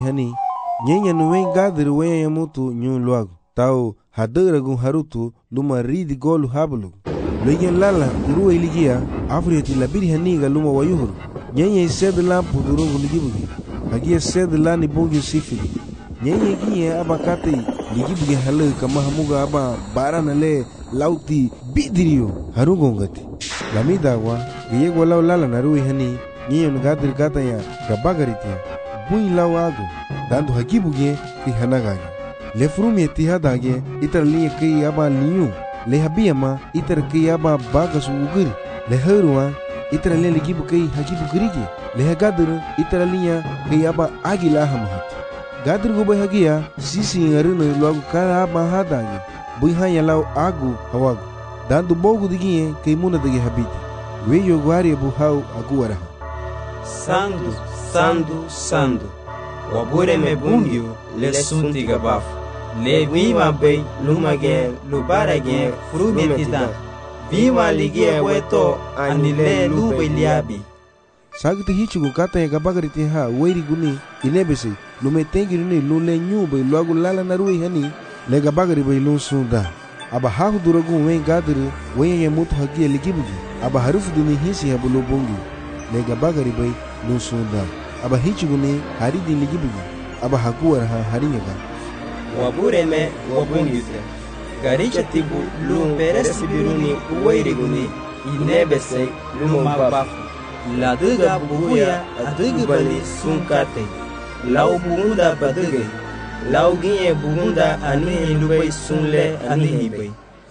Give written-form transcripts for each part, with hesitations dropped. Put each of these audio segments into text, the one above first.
hani nyenya no wen gadir wen yamutu nyun luagu tau hadaragun harutu luma ridi golu hablu loyen lala uruwa iligia afrieti labiri haniga luma wayuhuru nyenya ised la pudurungu ligibugi hagia sed la ni bongi sifili nyenya giye abakate ligibugi halu kama hamuga aba barana le lauti bidirio harugongati lamidagwa giyegwa lau lala naruwi hani nyenya nugadir gata ya gabagaritia buin lau agu dandu hagibugi ki hanagagi le frumie tihadage itar liye ki aba liyu le habiyama itar ki aba bagasu ugiri le heruwa itar le ligibu ki hagibu girigi le hagadur itar liya ki aba agila hamahat gadur go hagia sisi ngarino logo kala aba hadage bui hanya lau agu hawagu dandu bogu digie ki muna dage habiti weyo gwari bu hau aguara sandu sandu sandu wabure me bungyo le sunti gabafu le viva bay lumage lubarage frumetida viva ligie weto anile lube liabi sagti hichugo kata ya gabagariti ha weiri guni inebese lume tengiri ni lule nyube luagu lala narui hani le gabagari bay lun sunda aba hahu duragu wen gadiri wen yamutu hagia ligibugi aba harufu duni hisi habulu bungi le gabagari bay lun sunda aba hichugo ni haridi ligibugi aba hakuwar ha harinyaga wabureme wabungite garicha tibu lumperesi biruni uwairiguni inebese lumabafu laduga buguya adugu bali sunkate lau bugunda baduge lau ginye bugunda anihi lubay sunle anihi bay.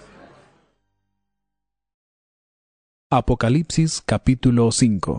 Apocalipsis capítulo 5.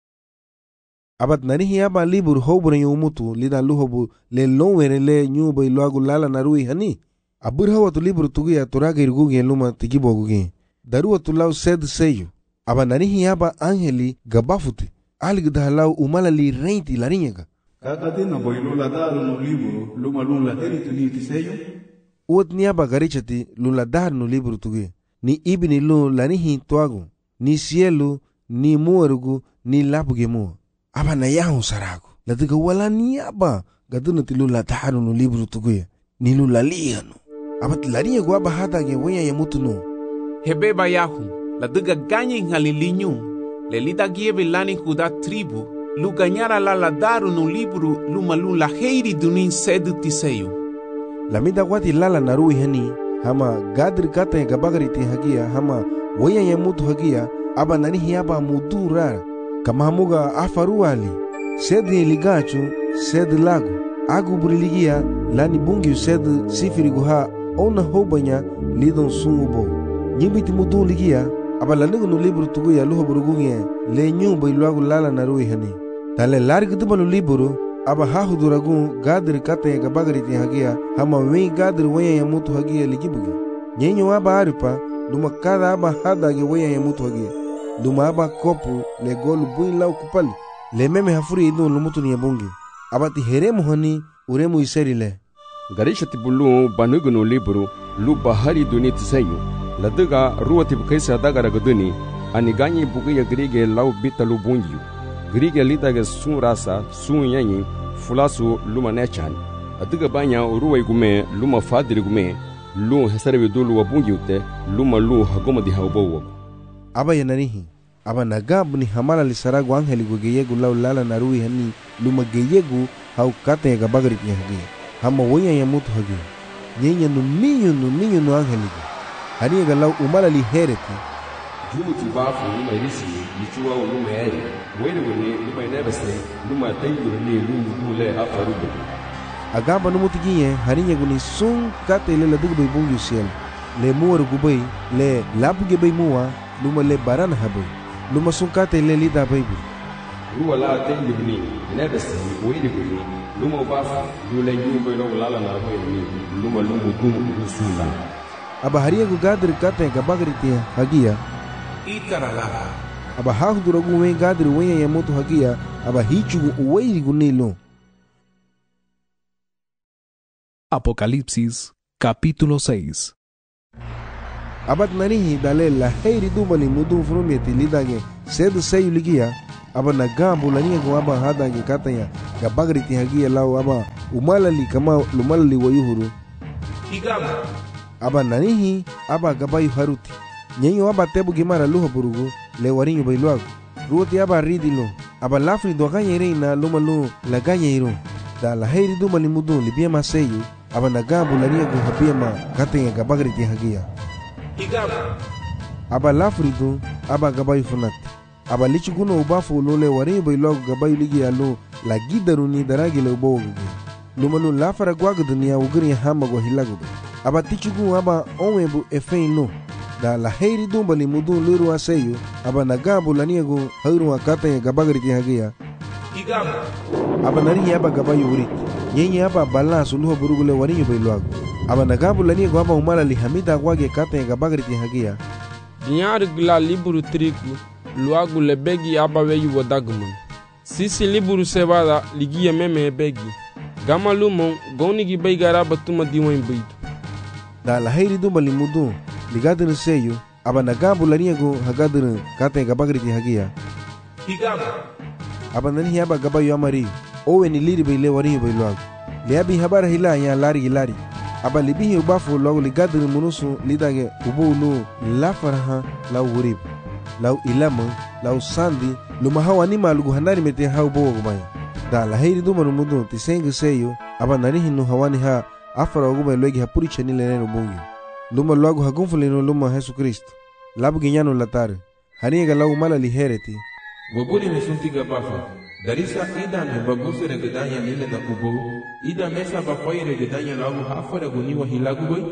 abat narihi aba libur hobure yumutu lida luhobu le lonwere le nyuba iluagu lala narui hani abur hawatu libur tugia turaga irgugi luma tigibogugi daruwa tulau sed seyu aba narihi aba angeli gabafuti aligda lau umalali reinti larinyega kakatina boilula daru no liburu luma lula heritu ni tiseyu uot ni aba garichati lula daru no libur tugia ni ibini lu lanihi tuagu ni sielu ni muerugu ni lapuge mua aba na yahu saragu latiga wala ni aba gaduna tilu la taharu no libru tuguya nilu la lihanu aba tilariya gwa aba hadage wenya yamutu no hebeba yahu latiga ganyi ngalilinyu lelita giebe lani kuda tribu lu ganyara la daru no libru lumalu la heiri dunin sedu tiseyu lamida gwati lala narui hani hama gadri kata gabagariti hagia hama wenya yamutu hagia aba nanihi aba mudura kama hamuga afaruali sed ligachu sed lagu agu buriligia lani bungi sed sifiri guha ona hobanya lidon sungubo nyibiti mudun ligia aba lanigu no libru tuguya luho burugunye le nyumba iluagu lala narui hani tale largu dubanu liburu aba hahuduragun gadri kate gabagariti hagia hama wen gadri wenya yamutu hagia ligibugi nyenyo aba aripa duma kada aba hadage wenya yamutu hagia duma aba kopu le golu buin lau kupali le meme hafuri idun lumutu ni yabungi abati heremu hani uremu iseri le garisha tibulu banugu no liburu lu bahari duni tisayu laduga ruwa tibukaisa dagara guduni ani ganyi buguya grige lau bitalu bungiyu grige litage sun rasa sun yanyi fulasu luma nechan aduga banya ruwa igume luma fadiri gume lu hesarebe dulu wabungiyute luma lu hagoma di haubowo aba yanarihi aba nagab ni hamala li saragu angeli go geyegu lau lala narui hani luma geyegu hau kate ga bagri pi hagi hama wonya yamutu hagi nyenya no minyo no angeli go hani ga lau umala li hereti juti bafu luma risi lichuwa luma eri wele wele luma nebese luma tayuru ni lu le afarubu agaba no mutigiye harinya guni sun kate le ladugo bay bungu sel le muwaru gubay le labuge bay muwa luma le barana haboy luma sunkate le lida baybu ruwa la tayuru ni nebese wele wele luma bafu lule nyumba lo lala na bay ni luma dumu sunna aba hariya gu gadir kate gabagri tia hagia itarala aba hahuduragu wen gadir wenya yamutu hagia aba hichugu uweiri gunilo. Apocalipsis capítulo 6. abat narihi dale la heiri dubali mudun frumeti lidage sed seyu ligia aba nagambu lania gu aba hada ge katanya ga bagriti hagia lau aba umalali kama lumalali wayuhuru Igaba aba nanihi aba gabayu haruti nyenyo aba tebu gimara luha burugu le warinyo bailuagu ruoti aba ridilo aba lafri do ganya reina lumalu la ganya iru da la heiri duma limudu libia maseyu aba nagambu lania gu habia ma katanya ga bagriti hagia Igaba aba lafri do aba gabayu funati aba lichiguno ubafu lole warinyo bailuagu gabayu ligi alu la gidaruni daragi le ubo gugu lumalu lafara gwagu dunia ugiri hama go hilagu aba tichugu aba onwebu efein lo da la heiri dumba limudu luru aseyu aba nagabu laniagu hairu akatanya gabagriti hagia Igaba aba narihi aba gabayu uriti nyenye aba balansu luho burugule warinyo bailuagu aba nagabu laniagu aba umala lihamida gwage katanya gabagriti hagia Dinyar gla liburu triku luagu le begi aba weyu wadagman sisi liburu sebada ligia meme begi gama lumon gonigi baigara batuma diwan baitu da la heiri dumba limudu ligadin seyu aba nagabu laniagu hagadin katanya gabagriti hagia Igaba aba nanihi aba gabayu amari owe ni liri baile warinyo bailuagu liabi habara hila ya lari aba libihi ubafu logo ligadin munusu lidage ubulu la faraha la urib lau ilama lau sandi luma hawa ni malugu hanari mete hau bogo gumaya da la heiri duma numudu tisengi seyo aba nanihi nu hawani ha afara oguma logi hapuri chani leneno bungi luma logo hagunfulino luma Jesu Kristo labu ginyano latare haniga lau mala lihereti Waburi mesuntiga bafa darisa ida me baguse regedanya lile da kubo ida mesa bafai regedanya lagu hafara guni wa hilagu boy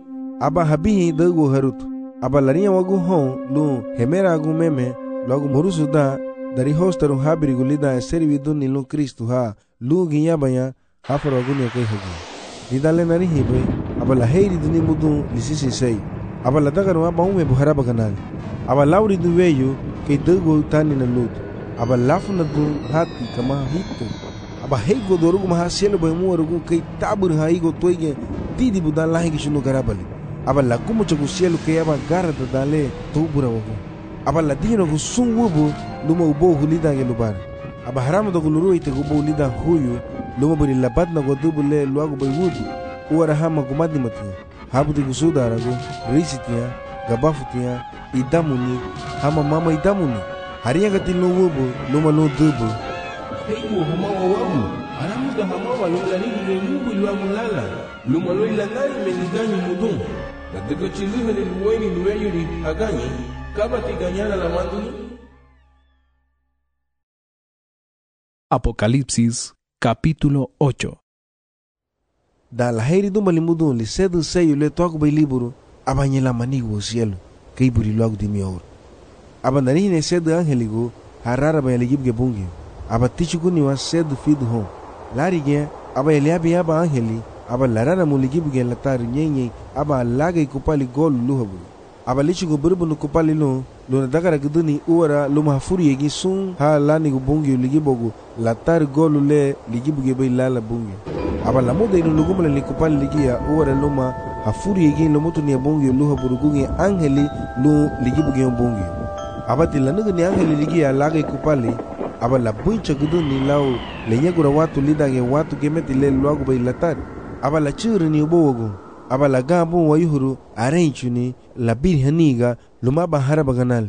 aba habihi dagu harutu aba lariya wagu hon lu hemera agu meme logo murusu da dari hostaru habiri gulida servi dunni lu Kristo ha lu ginyabanya hafara guni kai hagi didale nari hibe aba la heiri duni mudu lisisi sei aba la dagaru aba ume buharaba kanali aba lauri du weyu kay dagu tani na lut aba lafuna du hati kama hitu aba heigo dorugu maha selo bay muwarugu kay tabur ha igo toige didi budan lahi gishunu garabali aba la kumu chagu selo kay aba garada dale tubura wagu aba la dino gu sungubu luma ubo hulida ge lubar aba harama do guluru ite gubo ulida huyu luma buri labatna go dubule luagu bay wudu uwara hama gumadi matia habuti gusuda aragu risitia gabafutia idamuni hama mama idamuni hariya gatil no wubu luma no dubu Heiku hama wawabu aramu da hama wa lola ni le mubu luagu lala luma lo ilangani meniganyi mudun da daga chilihe ni luweni luwenyu ni haganyi kaba tiganyana la manduni Apocalipsis capítulo 8. Da la heiri do malimudu li sedu seyu le toku bay liburu abanyela manigo cielo kay buri logo di mior aba nani ne sedu angeligo harara bay ligib ge bungi aba tichugu ni wa sedu fidu hon lari ge aba eliabi aba angeli aba larara mu ligib ge latar nyenye aba laga kupali gol luhabu aba lichugu burbunu kupali lo na dagara guduni uwara luma hafuri yegi sun ha lani gu bungi ligibogu latar gol le ligib ge bay lala bungi aba lamuda inu lugumala likupali ligia uwara luma hafuri yegi lomutu ni bungi luha burugungi angeli lu ligibu ge bungi abati lanuga ni angeli ligia laga kupali aba la buncha guduni lau lenyagura watu lidage watu gemeti le luagu bay latar aba la chiri ni ubowogu aba la gabu wayuhuru arenchuni la birhaniga luma bahara baganali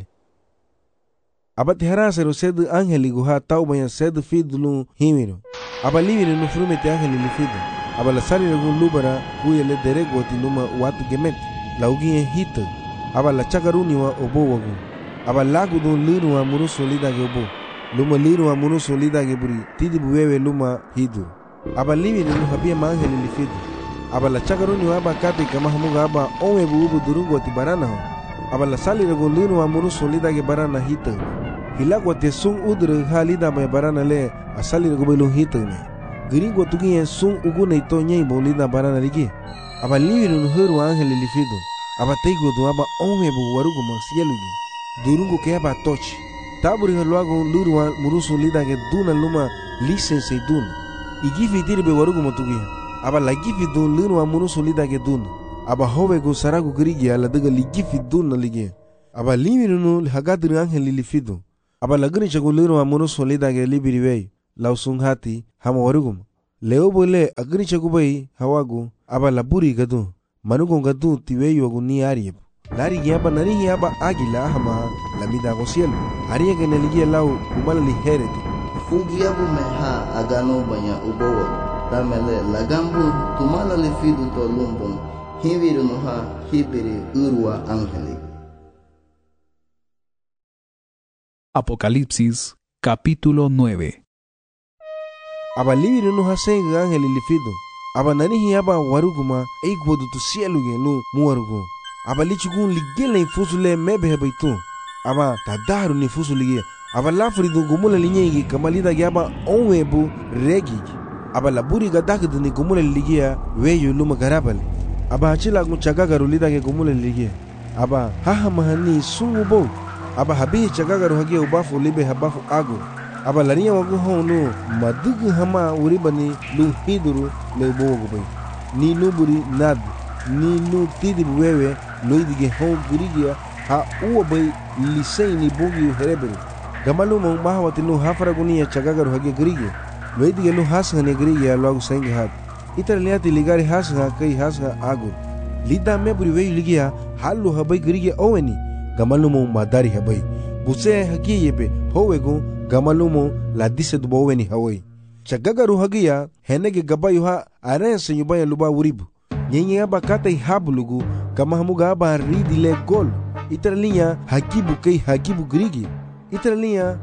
abati harasero sedu angeli guha taubaya sedu fidlu himiro aba livire no frumete angeli lifido aba la sali lagun lubara huye le deregoti luma watu gemeti la ugie hito aba la chakaruni wa obo wagu aba lagu don liru wa muruso lidage obo luma liru wa muruso lidage buri tidi buwewe luma hidu aba livire no habia ma angeli lifido aba la chakaruni wa aba kati kama hamuga aba onwe buubu durungo ti barana ho aba la sali lagun liru wa muruso lidage barana hito hilagwa te sung udre halida me barana le asali lagu belu hito me gringo tugi sung ugu nei to nyei bolida barana ligi aba livire no heru angeli lifido aba teigo do aba onwe bu warugo masielugi durungo ke aba tochi taburi halwago lurwa muruso lidage duna luma lisense duna igifi dirbe warugo motugi aba la gifi dun lurwa muruso lidage duna aba howe go sarago grigi ala daga ligifi duna ligi aba livire no hagadri angeli lifido aba lagni chaguliro amono solida ge libiri wei lausung hati hama warugum leo bole agni chagubai hawagu aba laburi gadu manugo gadu tiweyo agu ni arieb lari ge aba nani ge aba agila hama lamida go cielo aria ge neligia lau umala lihereti ugiabu meha agano banya ubowo tamele lagambu tumala lefidu to lumbon hiviru noha hibiri urwa angeli. Apocalipsis capítulo 9. Aba libiru noha senga angeli lifidu aba nanihi aba waruguma eikwodu tu cielo ge nu muwarugu aba lichugun ligele infusule mebe hebaitu aba tadaru ni fusulige aba lafridu gumula linyegi kamalida ge aba onwebu regi aba laburi gadagdu ni gumula ligia weyu luma garabale aba hachila chagagaru lida ge gumula ligia aba haha mahani sungubo aba habihi chagagaru hagia ubafu libe habafu agu aba lariya wagu honu madugu hama uribani lu hiduru le bogubai ni nuburi nad ni nu tidibu wewe loidige hon gurigia ha uwabai lisei ni bogi herebere gamalu mong mahawati nu hafaragunia chagagaru hagia gurigi loidige lu hasha ne gurigia lagu sengi hat itar liati ligari hasha kai hasha agur lida meburi wei ligia halu habai gurigia oweni gamalu mong madari habai buse hagia yebe howegu gamalumo la dise du boweni hawai chagagaru hagia henege gabayu ha arense nyubaya luba uribu nyenye aba kata habulugu kama hamuga aba ridi le gol itaralinya hakibu grigi itaralinya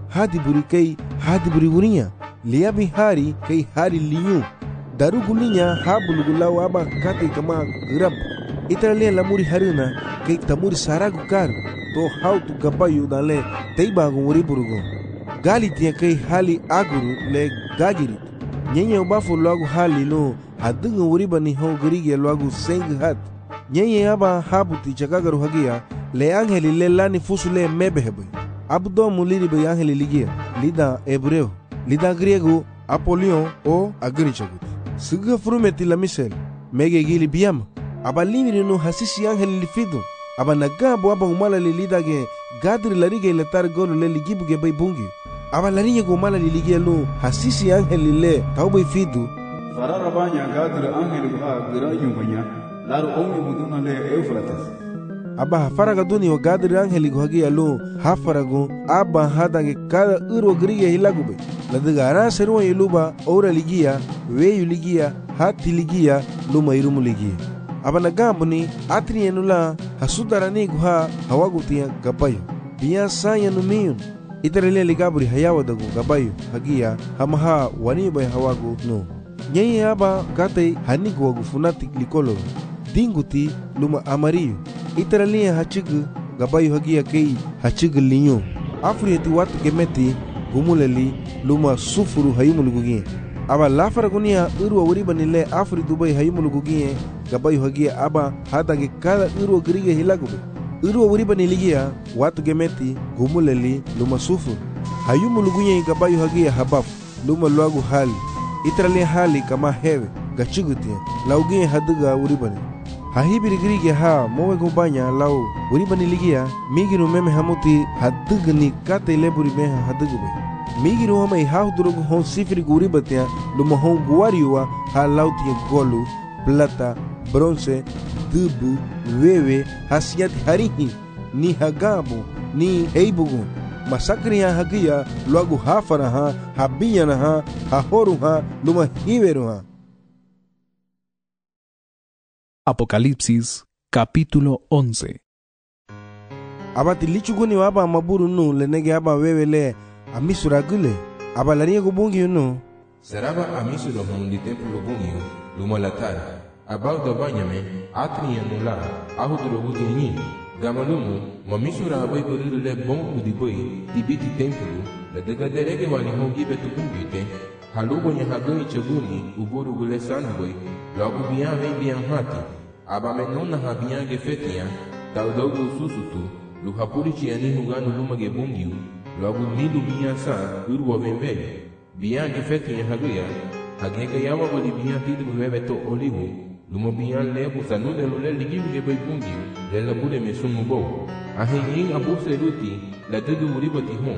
hadiburi urinya liabi hari kai hari liyu darugulinya habulugu lau aba kata kama grab itaralinya lamuri harina kai tamuri saragu karu to hautu gabayu dale teibagu uriburugu gali tia kai hali aguru le gagirit nyenye ubafu lagu hali no hadunga uribani ho gurige lagu seng hat nyenye aba habuti chagagaru hagia le angeli le lani fusule mebehebe abdo muliri be angeli ligia lida hebreo lida griego apolion o agrichagut suga frumeti la misel mege gili biam aba limiri no hasisi angeli lifido aba nagabo aba umala le lida ge gadri larige le tar golo le ligibu ge bay bungi aba larinya gomala liligia lu hasisi angeli le taubai fidu farara banya gadre angeli ha girayu banya laru ongi muduna le Eufrates aba faraga duni o gadre angeli gohagia lu hafaragu aba hadange kada uro grige hilagube ladiga ara seruwa iluba ora ligia weyu ligia hati ligia luma irumu ligia aba nagambuni atrienula hasudarani guha hawagutia gabayo biya saya numiyun itarele ligaburi hayawa dagu gabayu hagia hamaha waniba hawagu no nyenye aba katei hanigu wagu funati likolo dinguti luma amariyu itarele hachigu gabayu hagia kei hachigu linyo afrieti watu gemeti gumuleli luma sufuru hayumulugugie aba lafaragunia urwa uribani le afri dubai hayumulugugie gabayu hagia aba hadange kada urwa grige hilagube urwa uribani ligia watu gemeti gumuleli luma sufur hayumulugunya gabayu hagia habaf luma luagu hali itrali hali kama hewe gachigutia laugia haduga uribani hahibiri grige ha mowe gumbanya lau uribani ligia migiru meme hamuti hadugni kate leburi meha hadugube migiru hama haudrugu hon sifiri guribatia luma hon guariwa ha lautia golu plata bronze dubu wewe hasiati harihi ni hagabu ni heibugu masakri ya hagia luagu hafara ha habiyana ha hahoru ha luma hiveru ha. Apocalipsis capítulo 11. Abati lichuguni waba maburu nu lenege aba wewe le amisura gule aba lariye gubungi nu seraba amisura hundi templo bungi luma latara abau da banyame atri anula ahudro gudini gamalumu mamisura abai buriru le bon udiboi tibiti templo la degaderege wani hongi betu bungite halugo nya hagoi chaguni uburu gule sanboi logo bian vem bian hati aba menona habian gefetia taudogo susutu luhapuri chiani hugano luma gebungiu logo milu bian sa urwa vembe bian gefetia haguya hagega yawa boli bian tidu bebeto olivu luma bian lebu sanude lule ligiu gebei bungiu le labure mesumu bo ahenyin abuse ruti la tudu uribati hon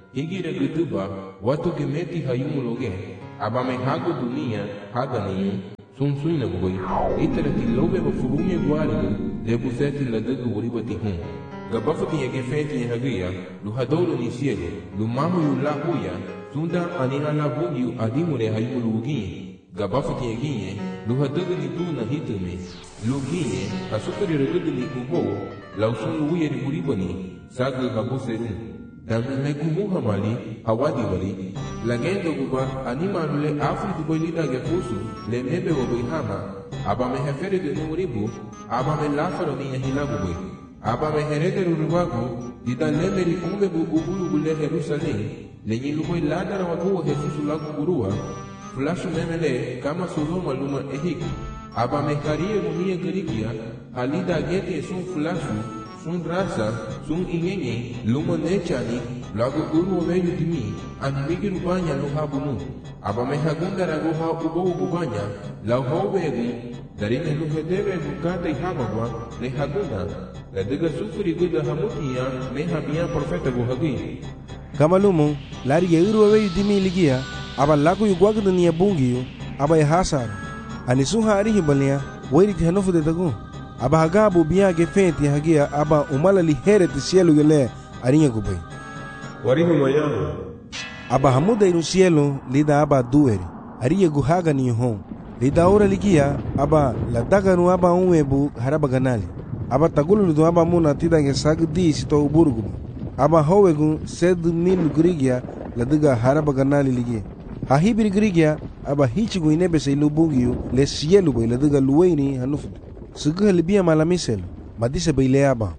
higire gutuba watu gemeti hayumuloge abame hago dunia hagani sun suina boy itarati lobe ba furume gwari de buseti la dagu wuribati hum gabafati yake feti hagia lu hadolo ni siege lu mamu la huya sunda anina la bungi adimure hayumulugi gabafati yake lu hadagu ni tuna hitume lu gie asukari regudu ni kubo la usun uye ni wuribani sagu habuseru dan mekumu hamali hawadi wali lagendo guba anima lule afri du boilida ge fusu le nebe wo bihama aba me hefere de nuribu aba me lafaro ni hilagu boy aba me herede ruruwago dida lemeri umbe bu ubulu bule Jerusalem le nyilu boy ladara wa kuwa Jesus lagu burua flashu memele kama Sodoma luma ehik aba me kariye mumie gerikia halida gete sun flashu sun rasa, sun ingenye, luma nechani, lagu uru weyu dimi, animigi rubanya lo habunu. Aba mehagunda ragoha ubo ubanya, lau hawegu, darine luhedebe bukata ihamagwa, lehagunda, la diga sufuri guda hamutia, mehamia profeta guhagi. Kama lumo, lari ya uru weyu dimi ligia, aba lagu yugwagda niya bungiyo, aba ya hasara. Anisuha arihi balia, wairi tihanofu de tagu. Aba hagabu biage fenti hagia aba umala li hereti cielo gele arinha gubai. Warihu mayahu. Aba hamuda inu cielo lida aba dueri. Arinha guhaga ni hon. Lida ora ligia aba la daganu aba unwebu haraba ganali. Aba tagulu do aba muna tidange sagdi sito uburgu. Aba howegu 7,000 grigia la diga haraba ganali ligia. Hahibiri grigia aba hichigu inebese ilubungiu le cielo bai la diga luweini hanufu. Suguha libia malamiselo, madise baileaba.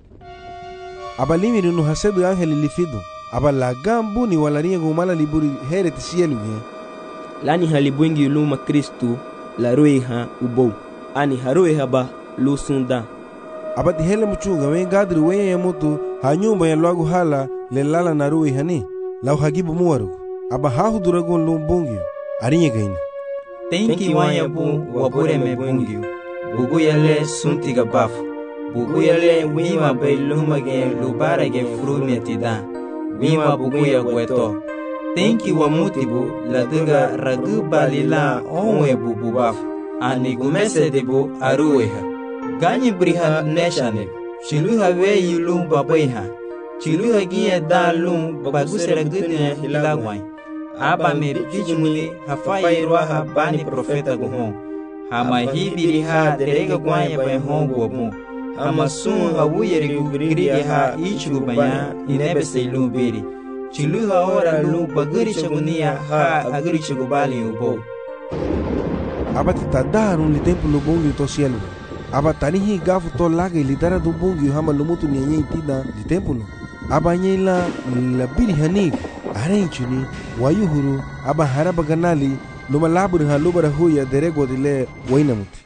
Aba limiri no hasedu angeli lifido. Aba lagambu ni walarinha gumala liburi hereti cielo ye. Lani halibwengi luma Kristu la ruiha ubou. Ani haruiha ba lusunda. Aba tihele mchunga wen gadri wen ya mutu hanyumba ya luagu hala le lala na ruiha ni. Lau hagibu muwaru. Aba hahu duragun lumbungi. Arinha gaina. Tenki wanya bu wabure me bungiu. Bugu yale suntiga bafu. Bugu yale wima bay lumage lubarage frumetida. Wima bugu ya gweto. Tenki wa mutibu la diga ragu balila onwe bubu bafu. Ani gumese debu arueha. Ganyi briha neshane. Chiluha we yulum babayha. Chiluha giye da lum bagusera gudine hilagwai. Aba me bijumuli hafaye roha bani profeta guhon. Hama hibiri ha derega kwanya bai hongo wabu. Hama sun hawuyeri gugiri ha ichu baya inebe se lumbiri. Chilu ha ora lu bagiri chagunia ha agiri chagubali ubo. Aba titadaharun li tempo lubungi to cielo. Aba tanihi gafu to laga ilitara do bungi hama lumutu nyenye itida li tempo lo. Aba nyela labiri hanik arenchuni wayuhuru aba haraba ganali luma laburi ha lubara huya derego dile wainamuti.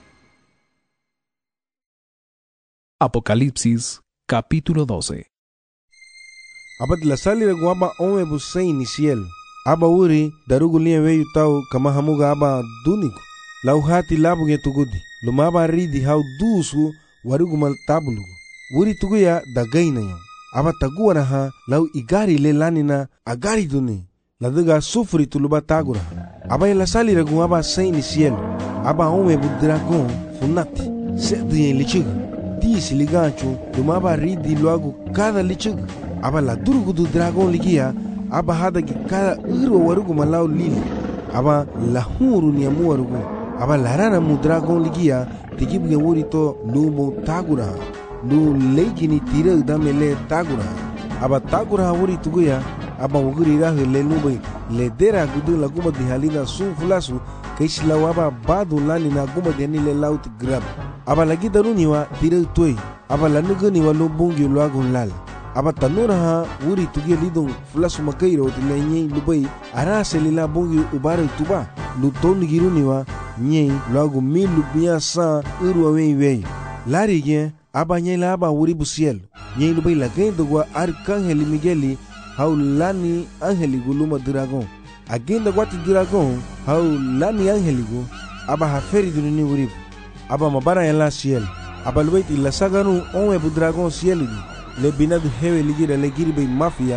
Apocalipsis capítulo 12. Aba la salira guaba onwe busei ni cielo. Aba uri darugu liye weyu tau kama hamuga aba duniku. Lau hati labu ge tugudi. Luma aba ridi hau dusu warugu mal tabulugu. Uri tuguya dagaina yo. Aba taguara ha lau igari le lanina agari duni. Laduga sufri tuluba tagura. Aba la salira guaba sei ni cielo. Aba onwe bu dragon funati. Sedu yen lichuga. Disi liganchu luma aba ridi luagu kada lichuga. Aba la durgu du dragon ligia. Aba hada ki kada uru warugu malau lili. Aba la huru ni amu warugu. Aba la rana mu dragon ligia. Tikibu ge wuri to lumo tagura. Lu leiki ni tira udamele tagura. Aba tagura wuri tuguya. Aba wuguri rahu le lubai. Le dera gudu la guma di halina sun fulasu. Kaishi lau aba badu lani na guma di anile laut grab. Aba lagi daruniwa tira utoi. Aba la nuguniwa lumbungi luagun lal. Aba tanura ha wuri tugia lidong fulasu makairo tila nyei lubai. Arase lila bungi ubara utuba. Lutoni giruniwa nyei luagu milu biya sa urwa wei wei. Lari gen aba nyei la aba wuri busiel. Nyei lubai la gendo gwa arkangeli Migueli. Hau lani angeli guluma dragon. Agenda gwati dragon. Hau lani angeli gu. Aba haferi dunini wuribu. Aba mabara ya la ciel. Aba lubaiti la saganu onwe bu dragon ciel di. Le binadu hewe ligira le giribe mafia.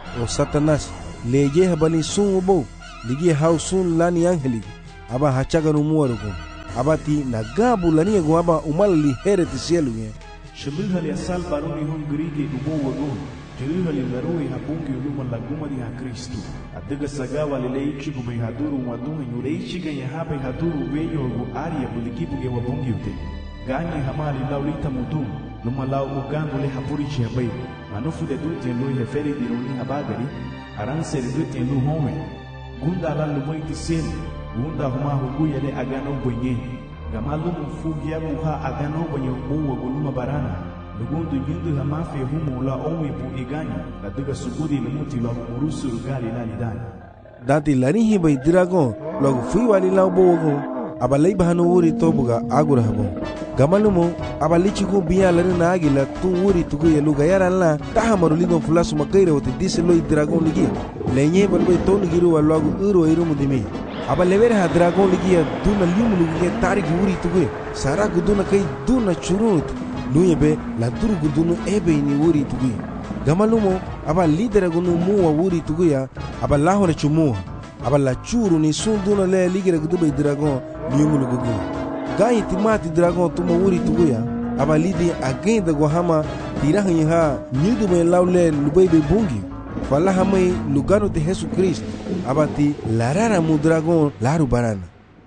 o Satanás leje habali sun ubo ligi hau sun lani angeli aba hachaga no muaro go abati na gabu lani go aba umali hereti cielo ye shibihali asal baruni hon grige ubo wago Jilihali larui habungi uluma laguma di ha Kristo adiga sagawa lileichi gumai haduru wadunga nyureichi ganya hapa haduru weyo go aria bulikibu ge wabungi ute ganye hamali laulita mudum luma lau ugangu le hapuri chiabai manufu de dutien lui heferi diruni habagari aranseri dutien lu home gunda la lumoi tiseni gunda huma huguya le agano bonye gamalu mfugi yabu ha agano bonye uwa guluma barana lugundu nyundu hamafi humu la omi bu iganya la duga sugudi lumuti la urusu gali la lidani dati lani hi bai dragon logo fui wali la bogo abalai bahano wuri tobuga agura habo gamalumo abalichi go biya lari na agila tu wuri tugu yelu gayara la tahamaru lido fulasu makaire wote dise loi dragon ligi lenye balbai tonu giru wa logo uro iru mudimi abalever ha dragon ligi ya duna limu ligi tariki wuri tugu sara guduna kai duna churut luyebe la duru gudunu ebe ni wuri tugu gamalumo aba lidera gunu muwa wuri tugu ya aba lahore chumuha aba la churu ni sunduna le ligera gudu dragon limu lugu gayi timati dragon tuma wuri tugu ya aba lidi agenda go hama tirahanyi ha nyudu me laule lubebe bungi fala hamai lugano de Jesus Christ abati larara mu dragon laru barana.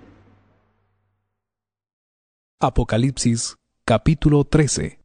Apocalipsis capítulo 13.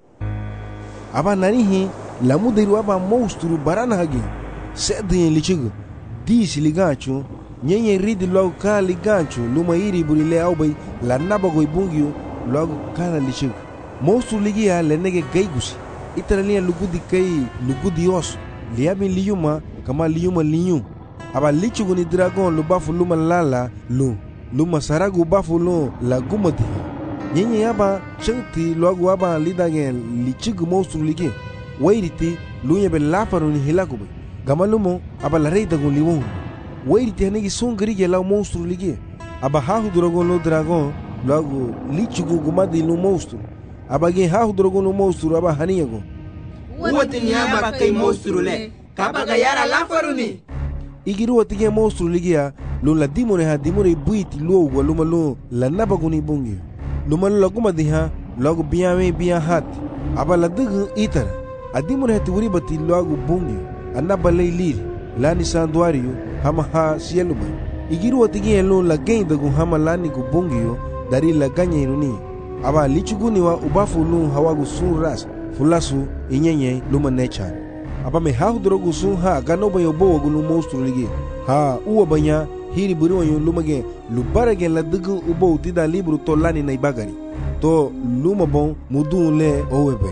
Aba nanihi la mudiru aba monstru barana hagi sedin lichigu disi liganchu nyenye ridi logo ka liganchu luma iri burile aubai la nabago ibungio logo kana lichigu monstru ligia lenege gaigusi italian lugudi kai lugudi os liabi liyuma kama liyuma liyu aba lichigu ni dragon lubafu luma lala luma saragu bafu lo la gumati nyenye aba chenti logo aba lidagen lichigu monstru ligi wairiti luye be lafaru ni hilakubai gamalumo aba la reida gon liwon wairiti hanegi songri ge la monstru ligi aba hahu dragon lo dragon logo lichigu gumadi lo monstru aba ge hahu dragon lo monstru aba haniyago Uwatini aba kai monstru le kaba gayara lafaru ni igiru watige monstru ligi ya lo la dimone ha dimone buiti lo waluma lo la nabaguni bungi luma lo gumadi ha logo biame bia hat aba la dugu itara adimone hati wuri bati logo bungi anaba leiliri lani sanduario hama ha sieluba igiru watige lo la genda gu hama lani gu bungi dari la ganya iruni aba lichuguni wa ubafu lu hawagu sun ras fulasu inyenye luma nechan aba me hahu drogu sun ha ganoba yobo gu lu monstru ligi ha uwa banya hiri buri wanyo lumage lubarage la dugu ubo tida libru to lani na ibagari to luma bon mudun le owebe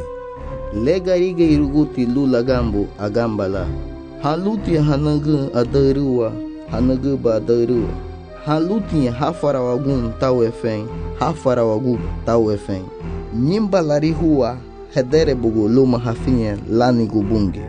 le garige iruguti lu lagambu agambala haluti hanagu adaruwa hanagu badaruwa haluti hafarawagun tawefen hafarawagu tawefen nyimbalari huwa hedere bugu luma hafinye lani gubungi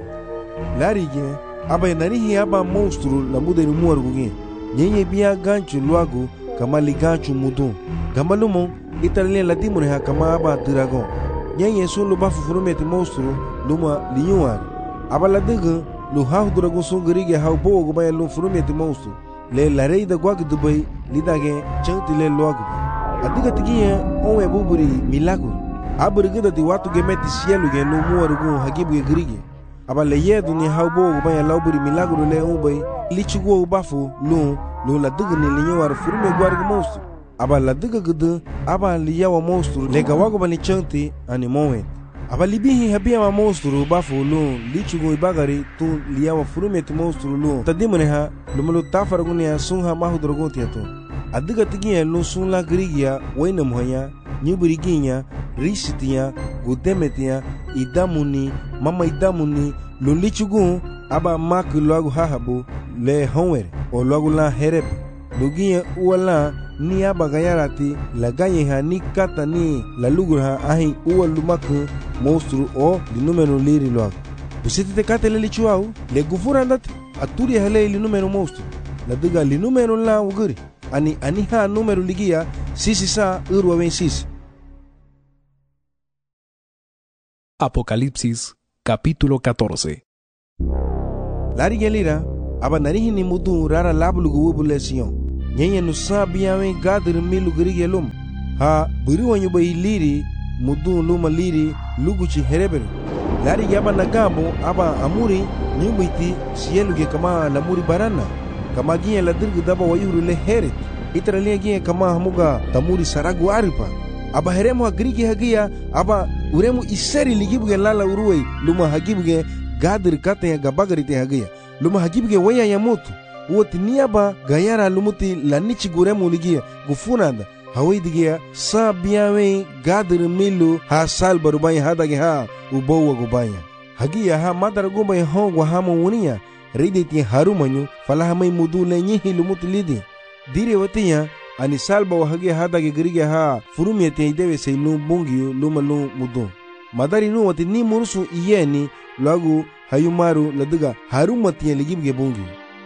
larige aba narihi aba monstru la mudenu muargugi nyenye bia ganchu luagu kama liganchu mudun gamalumo italien la dimone ha kama aba dragon nyenye sulu bafu furumeti monstru luma liyuan aba la dugu lu hahu dragon sungerige hau bo go bay lu furumeti monstru le la reida gwag dubai lidage chanti le luagu adiga tigiye onwe buburi milagro aburigida di watu gemeti sielu ge lu muargu hagibu ge grige aba le yedu ni hau bo go bay lauburi milagro le ubay lichugo bafu lu la dugu ni linyuar furume gwargu monstru aba la dugu gudu aba liyawa monstru le gawago bani chanti ani moment aba libihi habia ma monstru bafu lu lichugo ibagari tu liyawa furumeti monstru lu tadimone ha lumulu tafaraguni ya sunha mahu drogonti yato adiga tigiya lu sun la grigia waina muhanya nyuburiginya risitiya gudemetiya idamuni mama idamuni lu lichugo aba mak logo hahabu le honwer o logo la herep lugiya uwala ni aba gayarati la ganye ha ni kata ni la lugur ha ahi uwa lumaku monstru o di numero liri logo busiti te kate le lichuau le gufura andat aturi hale li numero monstru la diga li numero la uguri ani ha numero ligia sisi sa urwa wen sisi. Apocalipsis capítulo 14. Lari gelira aba narihi ni mudu rara lablugu wubule Sion. Nyenye nusa biyawe gadir milu gerige lum. Ha buri wanyu ba iliri mudu luma liri luguchi hereberu. Lari gaba nagabo aba amuri nyumbiti sieluge kama lamuri barana. Kama ginye la dirgu daba wayuru le heret. Itaralia ginye kama hamuga tamuri saragu aripa. Aba heremu hagrigi hagia aba uremu iseri ligibuge lala uruwe luma hagibuge gadir kate ya gabagarite hagia. Luma hagibuge waya ya mutu. Uoti niaba gayara lumuti lanichi guremu ligia gufunanda. Hawai digia sa biyawe gadir milu ha sal barubaya hadage ha ubowa gubaya. Hagia ha madara gubaya hongwa hamu unia. Riditi harumanyu falahamai mudu lenyihi lumuti lidi. Dire watiya ani salba wa hagia hadage gerige ha furumiyete idewe se lu bungiyu luma lu mudu. Madari nu wati ni murusu iyeni lagu hayumaru ladiga harumatiya ligibge bungiyu.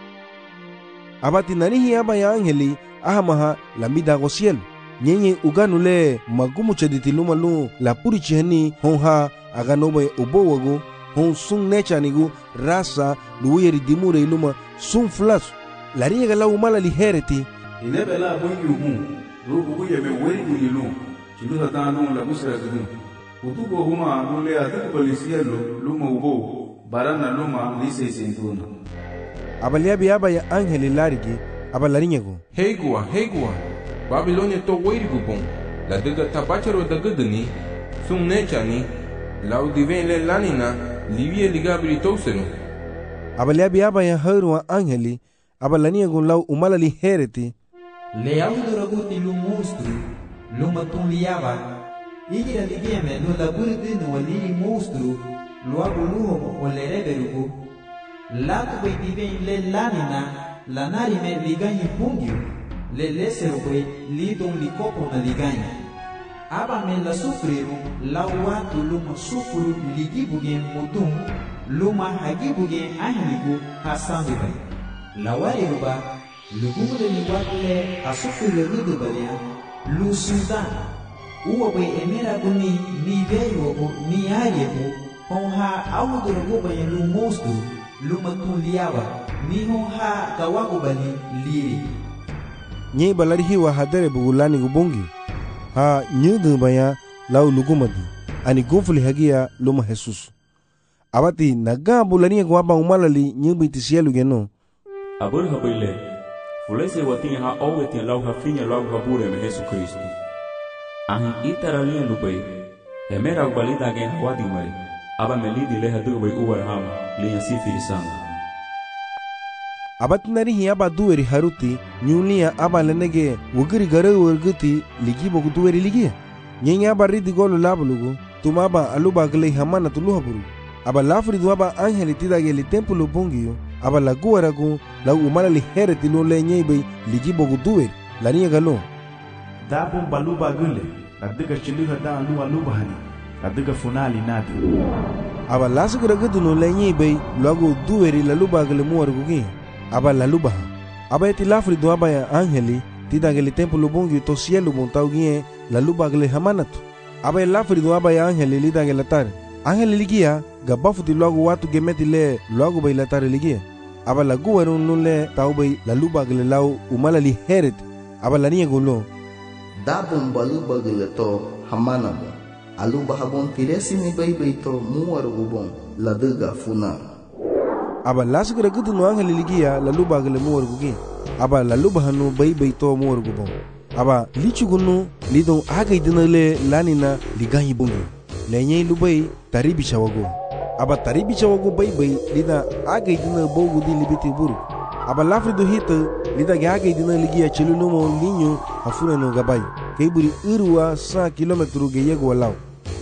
Abati nanihi aba ya angeli ahamaha lamida gosiel. Nyenye uganule magumu chaditi luma lu la puri chihani honha aganobe ubowagu hon sun nechanigu rasa luweri dimure iluma sun flasu. Lariga la umala lihereti. Inebe la bungi uhu. Rubu yeme weri gulilu. Chilusa tanu la busra gudu. Utuko huma nule atiku polisielo luma ubo. Barana luma lise sentuna. Abaliabi aba ya angeli larigi abalarinyego. Heigua. Babilonia to weri gubon. La diga tabacharo da gudani. Sun nechani. Lau diven le lanina. Livie ligabri tosenu. Abaliabi aba ya haruwa angeli abalaniego lau umala lihereti. Le auduraguti lu monstru. Luma tun liaba. Igira ligieme no la burdinu waliri monstru. Luagu luho o le reberugu. Latu bai diven le lanina. Lanari me liganyi pungyu. Le lesero bai lidon likopo na liganyi. Aba me la sufriru. La watu luma sufuru ligibuge mudum. Luma hagibuge ahligu hasandu bai. La wariruba. Lugumule ni wakle asufiri rudu balia. Lu sudan. Uwa bai emera guni ni veyo ni ayebo. Honha awuduragu bai lu monstru. Luma tuliaba. Ni honha kawagu bali liri. Nye balari hiwa hadere bugulani gubungi. Ha nyudu baya lau lugumadi. Ani gufuli hagia luma Jesus. Abati naga bulani gwaba umalali nyubiti sielu geno. Abur habile. Fulese watin ha owetin lau hafinya lau habure me Jesus Kristo. Ahi itaralien lupai. Emera ubalita gen hawadi mai. Aba melidi leha dubai uwarham liya sifiri sana. Abati narihi aba duweri haruti nyulia aba lenege wugiri gare urguti ligibo duweri ligia. Nyenye aba ridi golu labulugu tumaba aluba gale hamana tuluhaburu. Aba lafri duaba angeli tidage li tempulu bungiyo. Aba laguaragu la umala li hereti lo le nyebe ligibo duweri lania galo. Dabun baluba gule ladiga chiliha da aluba hani ladiga funali nadu. Aba lasugra gudu le nyebe lagu duweri laluba gale muargugi. Aba lalubaha. Aba eti lafri do aba ya angeli tidage li tempulu bungiyo to sielu montau gie laluba gale hamanatu. Aba lafri do aba ya angeli lidage latar. Angeli ligia gabafuti lagu watu gemeti le lagu bay latar ligia. Aba lagu warun nule tau bay laluba gale lau umala li heret. Aba lania gulo. Dabun baluba gale to hamanabo. Aluba habon tiresi ni bay to muar gubon laduga funa. Aba lasgra gudu no angeli ligia laluba gale muar gugi. Aba laluba hanu bay to muar gubon. Aba lichu gunu lidon aga idinale lanina liganyi bungi. Lenye lubai taribi chawago. Aba taribi chawago bay lida aga idina bogu di libiti buru. Aba lafrido hita lida aga idina ligia chilulumo linyo hafuna no gabay. Kaiburi irua 100 kilometru geyego walao.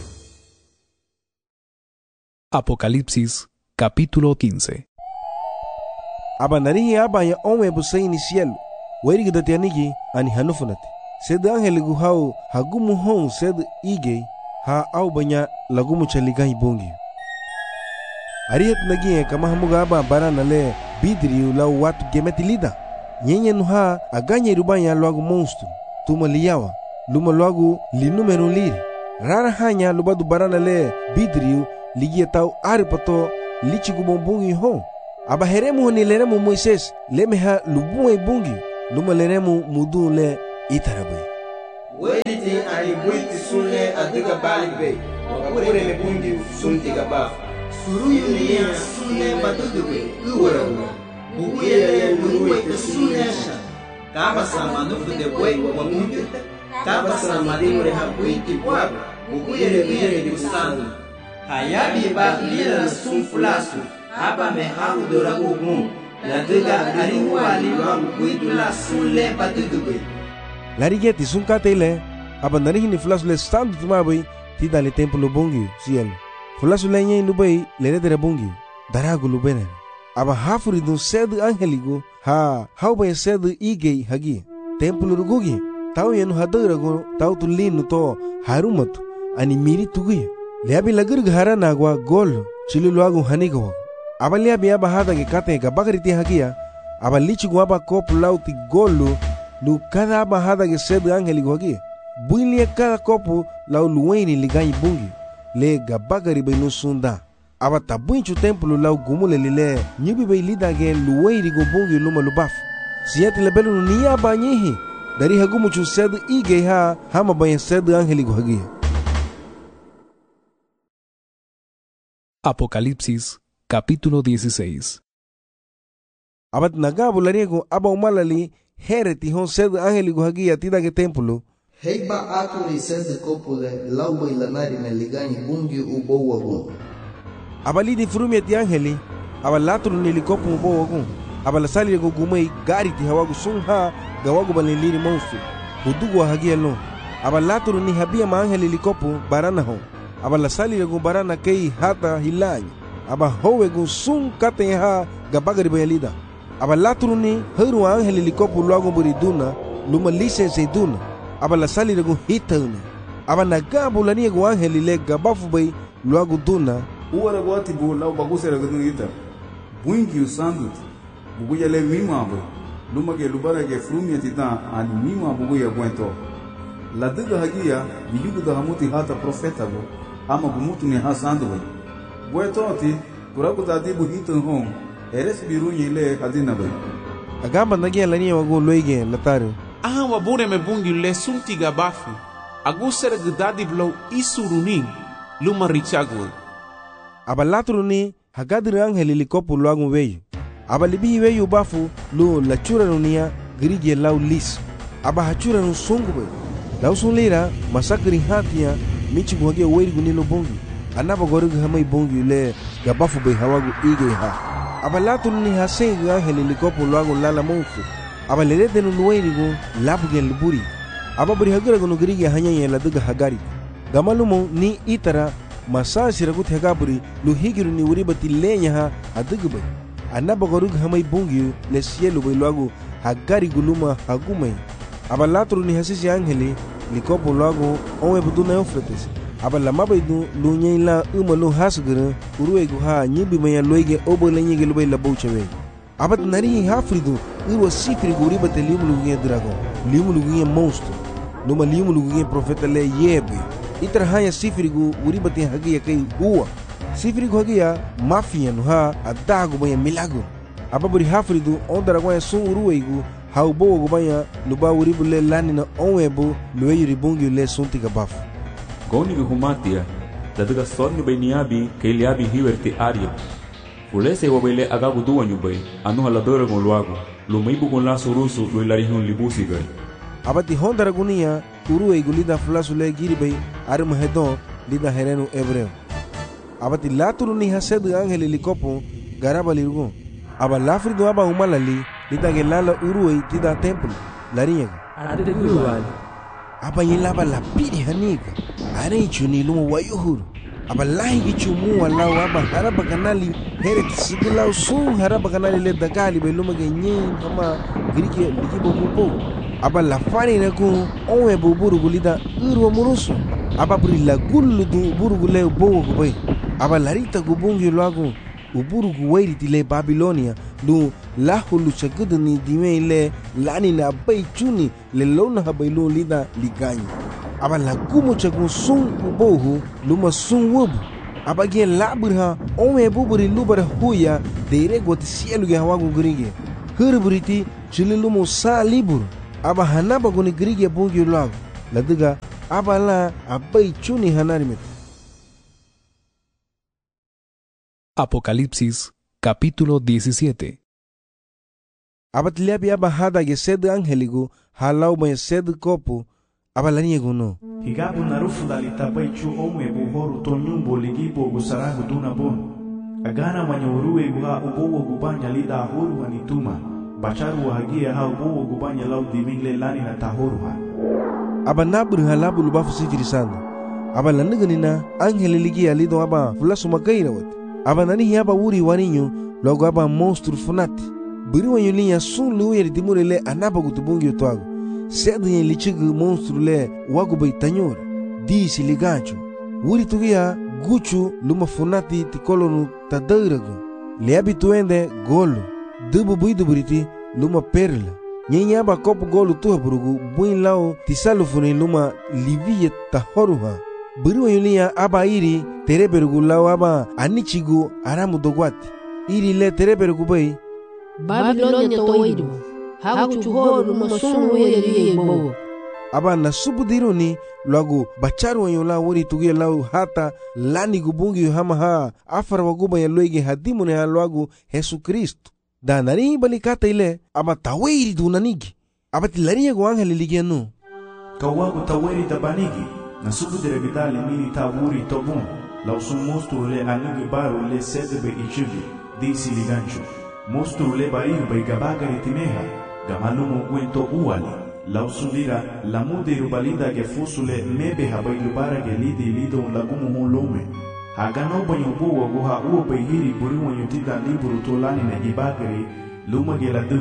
Apocalipsis capítulo 15. Aba narihi aba ya ome busaini cielo. Weri gidatianigi ani hanufunati. Sed angel guhau hagumu hon sed ige ha au banya lagumu chaligai bongi. Arihat nagie kama hamuga aba barana le bidriu lau watu gemeti lida. Nyenye nuha aganye rubanya luagu monstru. Tuma liyawa. Luma luagu linumero liri. Rara hanya lubadu barana le bidriu ligia tau aripato lichi gubombungi hon. aba heremu ni leremu Moises leme ha lubuwe bungi luma leremu mudun le itarabai Wediti ani buiti sunle adiga balibe wapure me bungi suntiga baf suru yunia sunle batudube uwarabu buguyele luwe te sunesha kaba samanu fude boi wa mungu kaba samanu re ha buiti bwaba buguyele biyele di sandu hayabi ba lila sunfulasu aba me haru doragu gun la diga ari wali wa buitu la sunle batudube larigeti sunkatele aba narihini fulasu le sandu tumabai tida le templo bungi cielo fulasu le nyen lubai le redere bungi daragu lubene aba hafuri dun sedu angeligo ha hauba sedu igei hagi templo rugugi tau yenu hadarago tau tulinu to harumatu ani miri tugi leabi lagur ghara nagwa gol chiluluagu hanigo aba leabi aba hada ge kate ga bagriti hagia aba lichigu aba kop lauti golu lu kada aba hada ge sedu angeligo hagi builia kada kopu lau luweni ligai bungi le ga bagari be nusunda aba tabuinchu templo lau gumule lile nyibi be lida ge luweni go bungi luma lubaf siete lebelu niya banyihi dari hagumuchu sedu ige ha hama bayan sedu angeligo hagi. Apocalipsis, capítulo 16. Abat nagabu lariego aba umalali hereti hon sedu angeligo hagi atida ge templo Heiba aturi sende kopule lauba ilanari me ligani bungi ubowa gun. Abali di frumi ti angeli abalatru ni likopu ubowa gun. Abalasali go gumei gari ti hawagu sunha gawagu baliliri monstru. Hudugu wa hagia lo. Abalatru ni habia ma angeli likopu barana ho. Abalasali go barana kei hata hilany. Aba howe go sun kate ha gabagari bayalida. Abalatru ni heru angeli likopu luago buriduna luma lisense duna. Aba la sali rego hitana aba nagabu la niego angeli le gabafu bay luagu duna uara gwati bu lau baguse rego ita buingi usandut buguya le mima bo luma ke lubara ke frumia tita ani mima buguya gwento la diga hagia biyugu da hamuti hata profeta bo ama gumutu ne hasandu bay gwento ati kuraku dadi bu hitan hom eres birunye le hadina bay agamba nagia la niego go loige lataro aha wabure me bungi le suntiga bafu agusere gdadi blow isurunin luma richagwe abalatru ni hagadri angeli likopu luagu weyu abalibi weyu bafu lu la chura nunia grige lau lis aba hachura nu sungu be lau sunlira masakri hatia michi guhage weiri gunilo bungi anaba gorugu hamai bungi le gabafu be hawagu ige ha abalatru ni hasengi angeli likopu luagu lala monfu aba lerete nu nuweirigo labugen luburi aba buri hagura gunu grige hanyanya la duga hagari gamalumo ni itara masasi ragut hagaburi lu higiru ni uribati lenya ha adugu bay anaba gorug hamai bungi le sielu bay luagu hagari guluma hagumay aba latru ni hasisi angeli likopo luagu onwe buduna eufrates aba lama bay du lu nyela umalu hasgura uruego ha nyibi maya loige obo lenyege lubay labouchewe abat nari hafridu irwa sifri guri bate limuluguye dragon limuluguye monstro numa limuluguye profeta le yebe itra haya sifri guri bate hagiya kai huwa sifri hagiya mafia no ha adago baya milagro ababuri hafridu on dragon sun uruweigu haubo go baya luba uri bule lanina onwebo lueyuri bungi le suntiga baf goni go humatia daduga sonyu beniabi keliabi hiwerti aria Ulese wabele agagu duwa nyubai anu haladora gon luagu lumaibu gon la surusu lo ilarihun libusi gai abati hondara gunia uru igulida flasu le giribay arum hedon lida herenu ebreo abati laturu ni hasedu angeli likopo garaba lirgo aba lafrido aba umalali lida gelala uru tida templo lariñaga aba yelaba la pidi haniga are chuni lumo wayuhuru aba lahi chumu walau aba haraba kanali heret sigilau sun haraba kanali le dagali beluma genyin kama grike ligibo bubo aba la fani na ku onwe buburu gulida uru murusu aba buri la gullu du buru gule bo gubay aba larita gubungi lagu uburu guwairi tile Babilonia lu lahulu chagudni dime le lani na bay chuni le lona habaylu lida liganyi aba la gumu chagun sun ubohu luma sun wub Abagien labur ha ome buburi lubara huya dere got sielu ge hawagu grige. Hurburiti chililumo sa libur. Aba hanaba guni grige bungi lagu. Ladiga aba la abai chuni hanarimit. Apocalipsis capítulo 17. Abatliabi aba hada ge sed angeligu halau ba sed kopu aba laniego no. Higabu narufu dalitapai chu ome buhoru tonyumbo ligibo gusaragu dunabon. Agana manyuruwe guha ubowo gubanya lida ahuru wanituma. Bacharu wahagia ha ubowo gubanya lau divingle lani na tahoru ha. Aba naburu halabu lubafu sifiri sana. Aba laniganina angeli ligi alido aba fulasu makaira wate. Aba nani aba wuri waninyo logo aba monstru funati. Biri wanyulinya sun luwe ritimure le anaba gutubungi utwago. Sedinye lichigu monstru le wagu bai tanyora. Disi ligancho. Wuri tugia guchu luma funati tikolonu tadairagu. Le abituende golo. Dubu buidu buriti luma perla. Nyenye aba kopu golo tuha burugu buin lao tisalu funi luma liviye tahoruha. Biri wanyulinya aba iri tereberugu lao aba anichigu aramu dogwati. Iri le tereberugu bai Babilonia toidu. Hakuchuhoru masunu yeye bo. Aba nasubudiruni lagu bacharu wanyola wuri tugia lau hata lani gubungi hama ha afara waguba ya loige hadimune ha lagu Yesu Kristo. Da nari balikata ile aba tawiri dunanigi. Aba tilariya go angeli ligianu. Kawagu tawiri tabanigi. Nasubudire gidali mini tawuri tobun. Lausun monstru le anigi baru le sedebe ichibi. Disi ligancho. Monstru le bairu bai gabagari timeha. Gamalumu guento uali. Lausundira la mudiru balida ge fusule mebe habai lubara ge lidi lido lagumu hulome. Hagano banyo buwa guha uwa bai hiri buri wanyo tida liburu tolani na ibagari luma ge la